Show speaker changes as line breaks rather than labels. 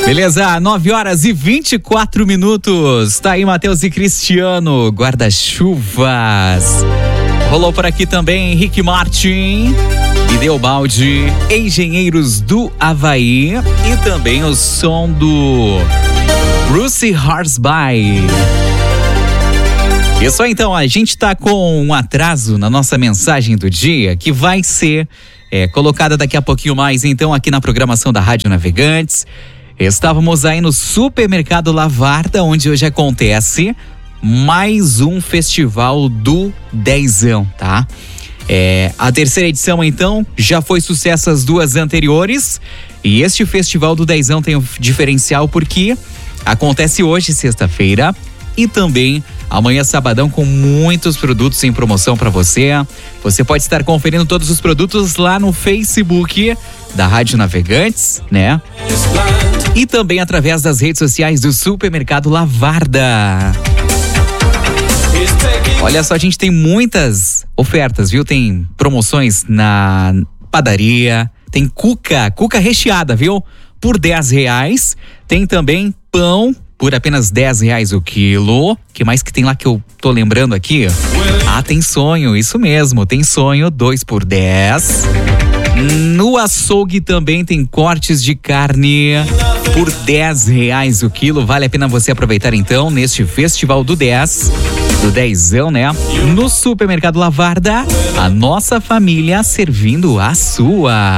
Beleza, 9h24. Tá aí Matheus e Cristiano, guarda-chuvas. Rolou por aqui também Rick Martin, Ideobaldi, Engenheiros do Havaí e também o som do Bruce Horsby. Isso aí, então, a gente tá com um atraso na nossa mensagem do dia, que vai ser colocada daqui a pouquinho mais, então, aqui na programação da Rádio Navegantes. Estávamos aí no Supermercado Lavarda, onde hoje acontece mais um festival do Dezão, tá? A terceira edição, então, já foi sucesso as duas anteriores. E este festival do Dezão tem um diferencial porque acontece hoje, sexta-feira, e também amanhã, sabadão, com muitos produtos em promoção para você. Você pode estar conferindo todos os produtos lá no Facebook da Rádio Navegantes, né? E também através das redes sociais do Supermercado Lavarda. Olha só, a gente tem muitas ofertas, viu? Tem promoções na padaria, tem cuca recheada, viu? Por R$10. Tem também pão por apenas R$10 o quilo. Que mais que tem lá que eu tô lembrando aqui? Tem sonho, isso mesmo, tem sonho, 2 por 10. No açougue também tem cortes de carne por R$10 o quilo. Vale a pena você aproveitar então neste festival do 10, do Dezão, né? No Supermercado Lavarda, a nossa família servindo a sua.